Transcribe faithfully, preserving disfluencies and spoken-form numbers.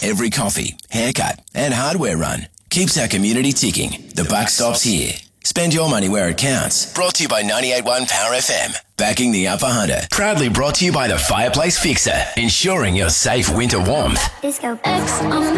Every coffee, haircut and hardware run keeps our community ticking. The buck stops here. Spend your money where it counts. Brought to you by ninety-eight point one Power F M. Backing the Upper Hunter. Proudly brought to you by the Fireplace Fixer. Ensuring your safe winter warmth. Disco X on